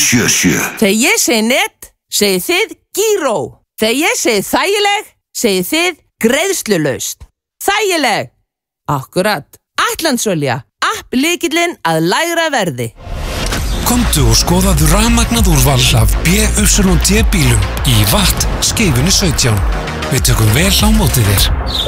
977. Þegar ég segi net, segið þið Gíró. Þegar ég segi þægileg, segið þið greiðslulaust. Þægileg. Akkurat. Ætlandsolja. App-lykillinn að lægra verði. Komdu og skoðaðu rafmagnað úrval af BYD bílum í Watt skeifunni 17. Við tökum vel á móti þér.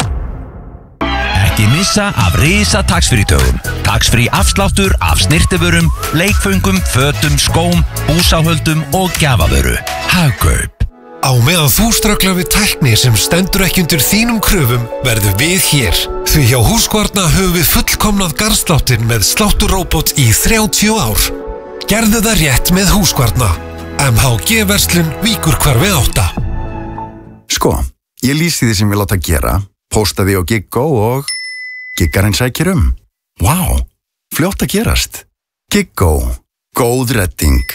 Ekki missa af risa taxfree-dögum. Taxfree afsláttur af snyrtivörum, leikföngum, fötum, skóm, búsáhöldum og gjafavöru. Hagkaup. Á meðan þú strögglar við tækni sem stendur ekki undir þínum kröfum verður við hér. Því hjá Húsqvarna höfum við fullkomnað garðsláttinn með slátturróbot í 30 ár. Gerðu það rétt með Húsqvarna. MHG-verslun Víkurhvarfi 8. Sko, ég lýsi því sem ég láta gera, posta því á Giggó og Giggarinn sækir Vá, fljótt að gerast. Giggó, góð redding.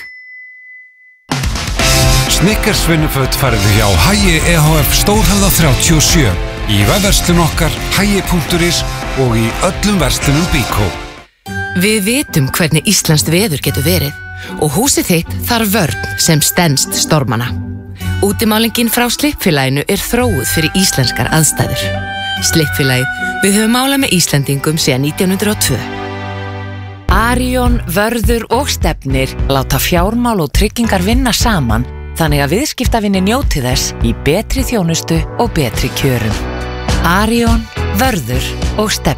Snickers vinnuföt færðu hjá Hagi EHF Stórhöfða 37 í vefverslun okkar hagi.is og í öllum verslunum Bíkó. Við vitum hvernig íslenskt veður getur verið og húsið þitt þarf vörn sem stenst stormana. Útimálingin frá Slippfélaginu þróuð fyrir íslenskar aðstæður. Slippfélagið, við höfum málað með Íslendingum síðan 1902. Arion, Vörður og Stefnir láta fjármál og tryggingar vinna saman þannig að viðskiptavinni njóti þess í betri þjónustu og betri kjörum. Arion, Vörður og Stefnir.